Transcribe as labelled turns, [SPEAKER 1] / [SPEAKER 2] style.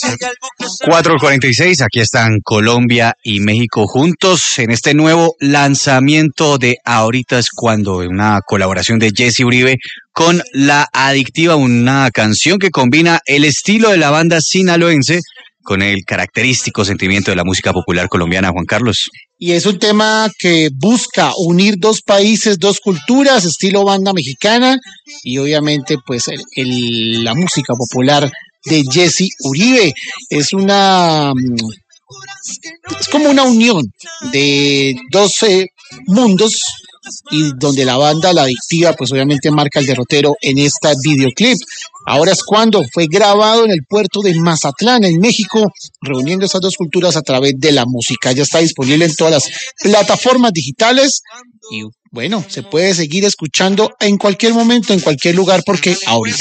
[SPEAKER 1] 4:46, aquí están Colombia y México juntos en este nuevo lanzamiento de Ahorita es Cuando, una colaboración de Jesse Uribe con La Adictiva, una canción que combina el estilo de la banda sinaloense con el característico sentimiento de la música popular colombiana, Juan Carlos.
[SPEAKER 2] Y es un tema que busca unir dos países, dos culturas, estilo banda mexicana y obviamente pues la música popular de Jesse Uribe. Es como una unión de dos mundos y donde la banda La Adictiva pues obviamente marca el derrotero en este videoclip. Ahora es cuando fue grabado en el puerto de Mazatlán, en México, reuniendo esas dos culturas a través de la música. Ya está disponible en todas las plataformas digitales y bueno, se puede seguir escuchando en cualquier momento, en cualquier lugar, porque ahorita